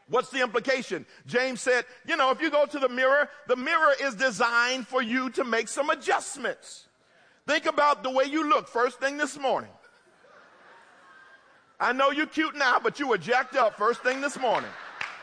What's the implication? James said, if you go to the mirror is designed for you to make some adjustments. Think about the way you look first thing this morning. I know you're cute now, but you were jacked up first thing this morning.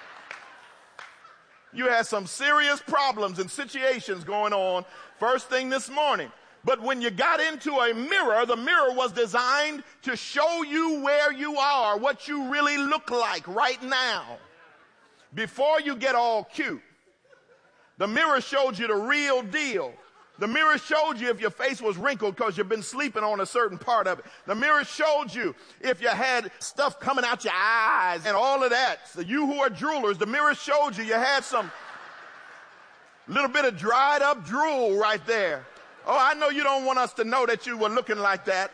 You had some serious problems and situations going on first thing this morning. But when you got into a mirror, the mirror was designed to show you where you are, what you really look like right now. Before you get all cute, the mirror showed you the real deal. The mirror showed you if your face was wrinkled because you've been sleeping on a certain part of it. The mirror showed you if you had stuff coming out your eyes and all of that. So you who are droolers, the mirror showed you had some little bit of dried up drool right there. Oh, I know you don't want us to know that you were looking like that.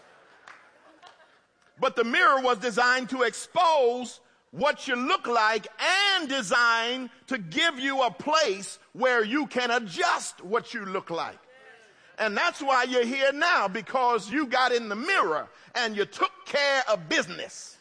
But the mirror was designed to expose what you look like and designed to give you a place where you can adjust what you look like. And that's why you're here now, because you got in the mirror and you took care of business.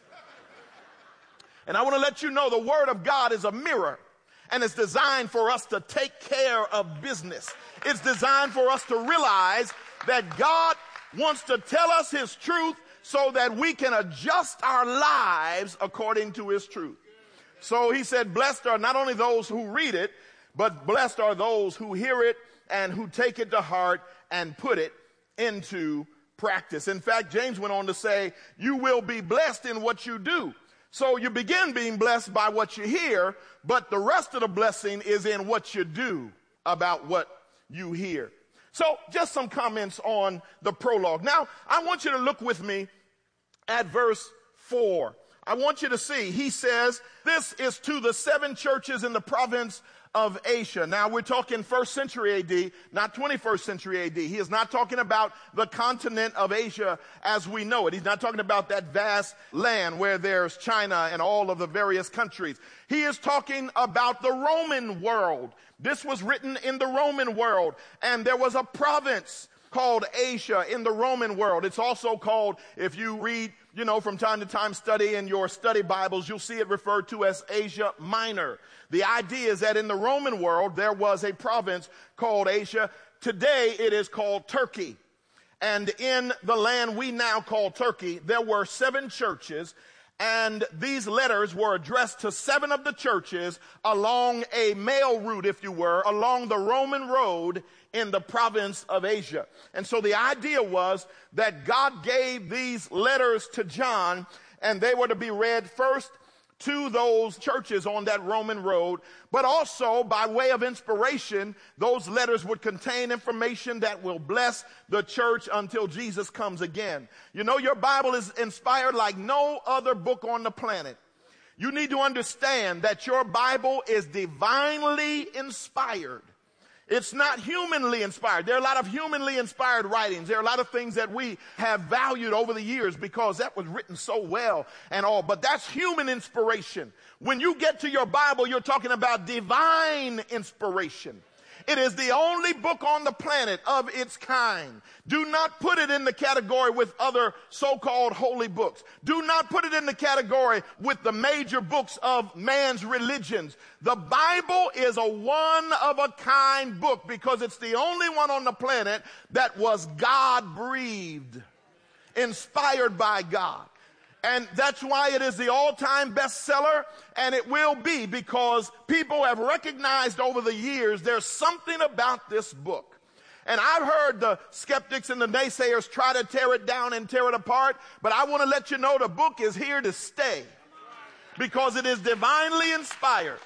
And I want to let you know the Word of God is a mirror, and it's designed for us to take care of business. It's designed for us to realize that God wants to tell us His truth so that we can adjust our lives according to His truth. So He said, blessed are not only those who read it, but blessed are those who hear it and who take it to heart and put it into practice. In fact, James went on to say, you will be blessed in what you do. So you begin being blessed by what you hear, but the rest of the blessing is in what you do about what you hear. So just some comments on the prologue. Now, I want you to look with me at verse 4. I want you to see, he says, this is to the 7 churches in the province of Asia. Now, we're talking 1st century AD, not 21st century AD. He is not talking about the continent of Asia as we know it. He's not talking about that vast land where there's China and all of the various countries. He is talking about the Roman world. This was written in the Roman world, and there was a province called Asia in the Roman world. It's also called, if you read, from time to time study in your study Bibles, you'll see it referred to as Asia Minor. The idea is that in the Roman world, there was a province called Asia. Today, it is called Turkey. And in the land we now call Turkey, there were 7 churches, and these letters were addressed to 7 of the churches along a mail route, if you were, along the Roman road in the province of Asia. And so the idea was that God gave these letters to John, and they were to be read first to those churches on that Roman road, but also by way of inspiration, those letters would contain information that will bless the church until Jesus comes again. Your Bible is inspired like no other book on the planet. You need to understand that your Bible is divinely inspired. It's not humanly inspired. There are a lot of humanly inspired writings. There are a lot of things that we have valued over the years because that was written so well and all. But that's human inspiration. When you get to your Bible, you're talking about divine inspiration. It is the only book on the planet of its kind. Do not put it in the category with other so-called holy books. Do not put it in the category with the major books of man's religions. The Bible is a one-of-a-kind book because it's the only one on the planet that was God-breathed, inspired by God. And that's why it is the all-time bestseller, and it will be because people have recognized over the years there's something about this book. And I've heard the skeptics and the naysayers try to tear it down and tear it apart, but I want to let you know the book is here to stay because it is divinely inspired.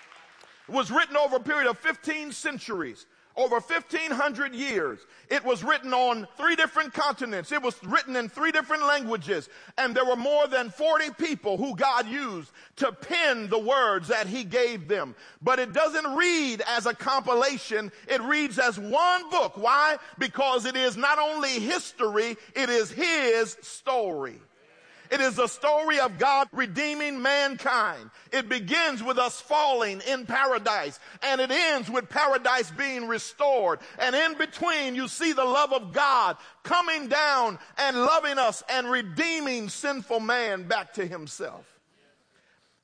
It was written over a period of 15 centuries. Over 1,500 years. It was written on 3 different continents. It was written in 3 different languages. And there were more than 40 people who God used to pen the words that He gave them. But it doesn't read as a compilation. It reads as one book. Why? Because it is not only history, it is His story. It is the story of God redeeming mankind. It begins with us falling in paradise, and it ends with paradise being restored. And in between, you see the love of God coming down and loving us and redeeming sinful man back to Himself.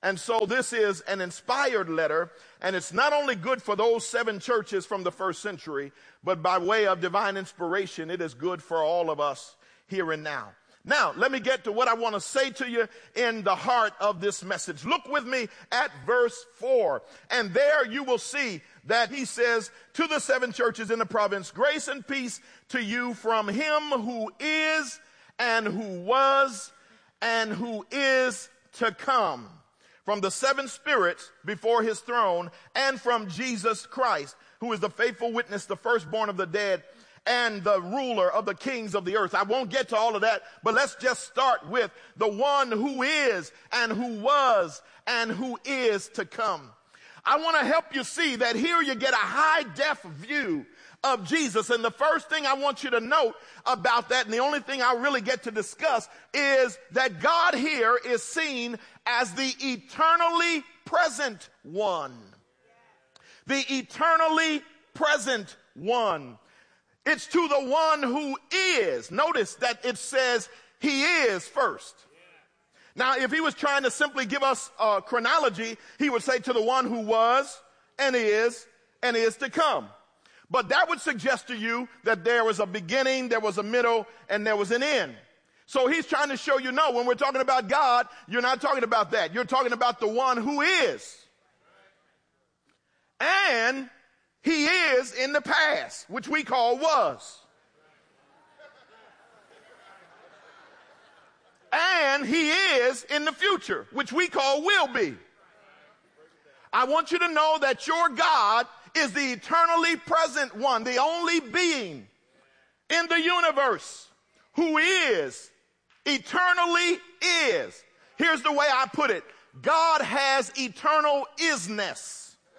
And so this is an inspired letter, and it's not only good for those 7 churches from the first century, but by way of divine inspiration, it is good for all of us here and now. Now, let me get to what I want to say to you in the heart of this message. Look with me at verse 4, and there you will see that he says, to the 7 churches in the province, grace and peace to you from him who is and who was and who is to come, from the 7 spirits before his throne, and from Jesus Christ, who is the faithful witness, the firstborn of the dead, and the ruler of the kings of the earth. I won't get to all of that, but let's just start with the one who is and who was and who is to come. I want to help you see that here you get a high-def view of Jesus. And the first thing I want you to note about that, and the only thing I really get to discuss, is that God here is seen as the eternally present one. The eternally present one. It's to the one who is. Notice that it says he is first. Now, if he was trying to simply give us a chronology, he would say to the one who was and is to come. But that would suggest to you that there was a beginning, there was a middle, and there was an end. So he's trying to show you, no, when we're talking about God, you're not talking about that. You're talking about the one who is. And he is in the past, which we call was. And he is in the future, which we call will be. I want you to know that your God is the eternally present one, the only being in the universe who is, eternally is. Here's the way I put it. God has eternal isness.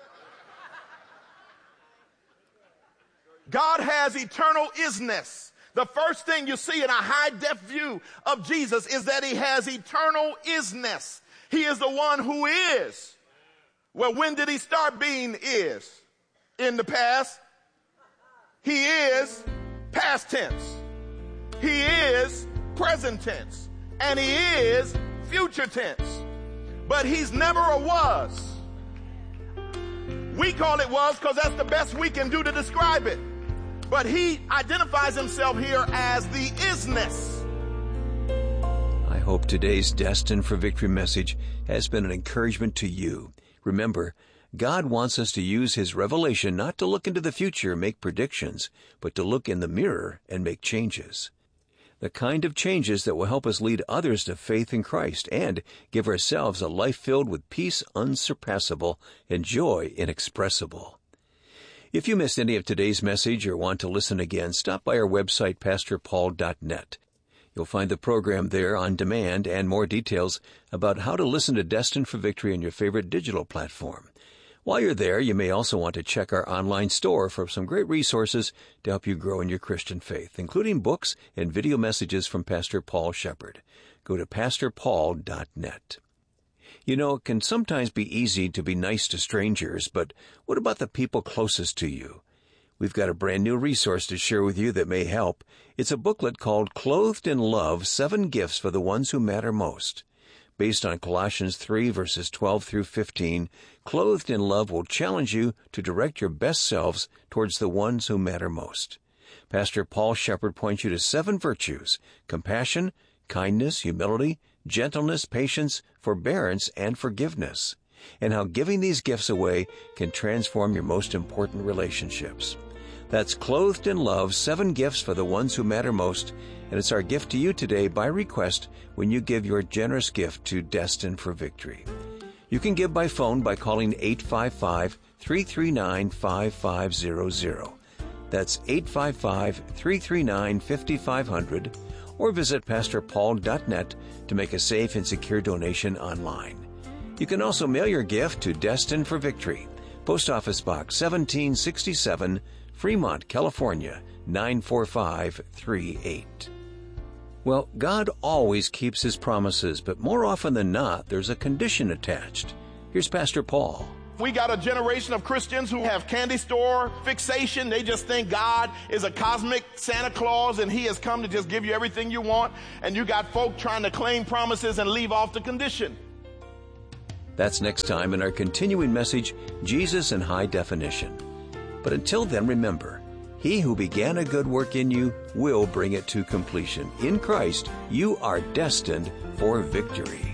God has eternal isness. The first thing you see in a high-def view of Jesus is that he has eternal isness. He is the one who is. Well, when did he start being is? In the past. He is past tense. He is present tense. And he is future tense. But he's never a was. We call it was because that's the best we can do to describe it. But he identifies himself here as the isness. I hope today's Destined for Victory message has been an encouragement to you. Remember, God wants us to use his revelation not to look into the future and make predictions, but to look in the mirror and make changes. The kind of changes that will help us lead others to faith in Christ and give ourselves a life filled with peace unsurpassable and joy inexpressible. If you missed any of today's message or want to listen again, stop by our website, pastorpaul.net. You'll find the program there on demand and more details about how to listen to Destined for Victory on your favorite digital platform. While you're there, you may also want to check our online store for some great resources to help you grow in your Christian faith, including books and video messages from Pastor Paul Shepherd. Go to pastorpaul.net. You know, it can sometimes be easy to be nice to strangers, but what about the people closest to you? We've got a brand new resource to share with you that may help. It's a booklet called Clothed in Love, 7 Gifts for the Ones Who Matter Most. Based on Colossians 3, verses 12 through 15, Clothed in Love will challenge you to direct your best selves towards the ones who matter most. Pastor Paul Shepherd points you to 7 virtues: compassion, kindness, humility, gentleness, patience, forbearance, and forgiveness, and how giving these gifts away can transform your most important relationships. That's Clothed in Love, 7 Gifts for the Ones Who Matter Most, and it's our gift to you today by request when you give your generous gift to Destined for Victory. You can give by phone by calling 855-339-5500. That's 855-339-5500, or visit pastorpaul.net to make a safe and secure donation online. You can also mail your gift to Destined for Victory, Post Office Box 1767, Fremont, California, 94538. Well, God always keeps his promises, but more often than not, there's a condition attached. Here's Pastor Paul. We got a generation of Christians who have candy store fixation. They just think God is a cosmic Santa Claus and he has come to just give you everything you want. And you got folk trying to claim promises and leave off the condition. That's next time in our continuing message, Jesus in High Definition. But until then, remember, He who began a good work in you will bring it to completion. In Christ, you are destined for victory.